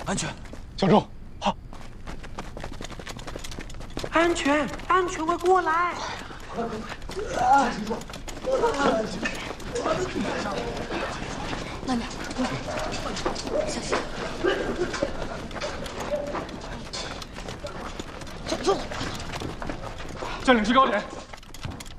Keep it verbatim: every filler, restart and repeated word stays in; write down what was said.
安全， 小周， 好。 安全，安全，快过来！ 慢点，小心。 走走。将领制高点。